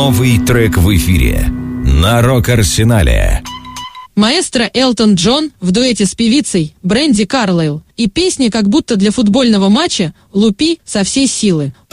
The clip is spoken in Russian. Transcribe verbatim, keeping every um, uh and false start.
Новый трек в эфире на Рок-Арсенале. Маэстро Элтон Джон в дуэте с певицей Брэнди Карлайл и песни «Как будто для футбольного матча» «Лупи со всей силы».